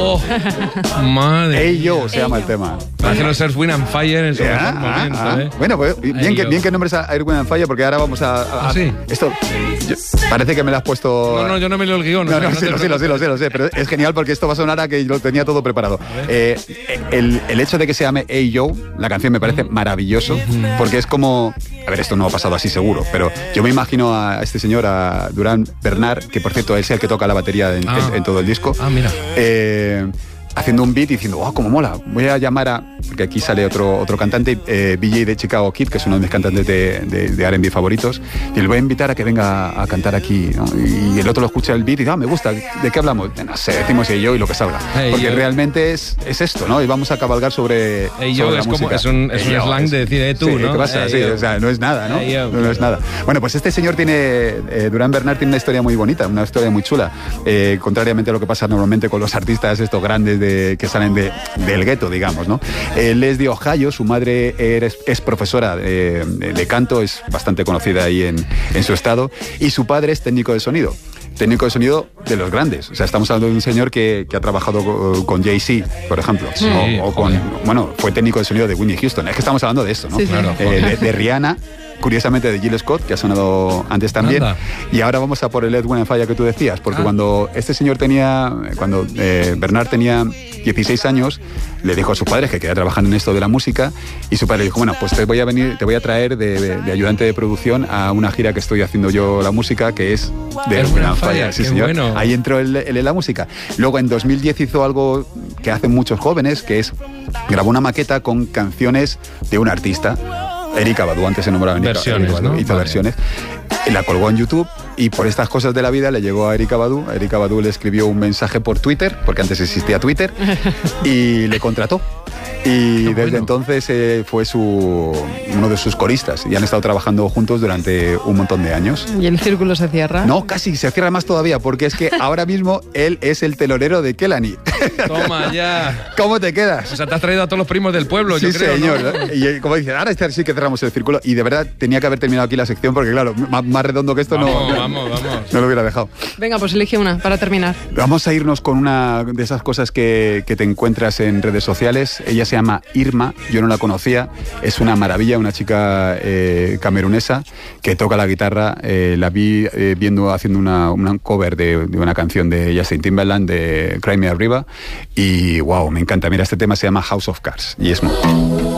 Oh, madre. Hey Yo se llama el tema. Parece los Earth, Wind and Fire en su mejor momento, ¿eh? Bueno, pues bien que nombres a Earth, Wind and Fire, porque ahora vamos a ¿sí? Esto parece que me lo has puesto. No, yo no me leo el guión. No, sí, lo sé, pero es genial porque esto va a sonar a que lo tenía todo preparado. El hecho de que se llame Hey Yo, la canción me parece maravilloso, porque es como... A ver, esto no ha pasado así seguro, pero yo me imagino a este señor, a Durán Bernard, que por cierto es el que toca la batería en todo el disco. Mira. Haciendo un beat y diciendo, cómo mola, voy a llamar a... Porque aquí sale otro cantante, BJ de Chicago Kid, que es uno de mis cantantes de R&B favoritos, y le voy a invitar a que venga a cantar aquí, ¿no? Y el otro lo escucha el beat y dice, me gusta, ¿de qué hablamos? No sé, decimos Hey Yo y lo que salga. Porque realmente es esto, ¿no? Y vamos a cabalgar sobre Yo es como es un slang de decir tú, sí, ¿no? ¿Qué pasa? Sí, o sea, no es nada, ¿no? No es nada. Bueno, pues este señor Durán Bernard tiene una historia muy bonita, una historia muy chula, contrariamente a lo que pasa normalmente con los artistas estos grandes que salen del gueto, digamos, ¿no? Él es de Ohio, su madre es profesora de canto, es bastante conocida ahí en su estado, y su padre es técnico de sonido de los grandes. O sea, estamos hablando de un señor que ha trabajado con Jay-Z, por ejemplo, sí, fue técnico de sonido de Whitney Houston. Es que estamos hablando de esto, ¿no? Sí, claro. De Rihanna, curiosamente de Jill Scott, que ha sonado antes también. Anda. Y ahora vamos a por el Earth, Wind and Fire que tú decías, porque cuando Bernard tenía 16 años, le dijo a sus padres que quería trabajar en esto de la música, y su padre le dijo, bueno, pues te voy a traer de ayudante de producción a una gira que estoy haciendo yo la música, que es de Earth, Wind and Fire. Sí, señor. Bueno. Ahí entró él en la música. Luego en 2010 hizo algo que hacen muchos jóvenes, que es grabó una maqueta con canciones de un artista. Erykah Badu, antes se nombraba versiones, Erykah Badu, ¿no? Hizo versiones. La colgó en YouTube y por estas cosas de la vida le llegó a Erykah Badu. Erykah Badu le escribió un mensaje por Twitter, porque antes existía Twitter, y le contrató. Y desde entonces fue uno de sus coristas y han estado trabajando juntos durante un montón de años. ¿Y el círculo se cierra? No, casi, se cierra más todavía, porque es que ahora mismo él es el telonero de Kelani. Toma ya. ¿Cómo te quedas? O sea, te has traído a todos los primos del pueblo, sí, yo creo, señor, ¿no? Y como dices, ahora sí que cerramos el círculo, y de verdad tenía que haber terminado aquí la sección, porque claro, más redondo que esto vamos. No lo hubiera dejado. Venga, pues elige una para terminar. Vamos a irnos con una de esas cosas que te encuentras en redes sociales. Ella se llama Irma. Yo no la conocía, es una maravilla, una chica camerunesa que toca la guitarra. La vi haciendo una cover de una canción de Justin Timberland, de Cry Me a River, y wow, me encanta. Mira, este tema se llama House of Cards y es muy...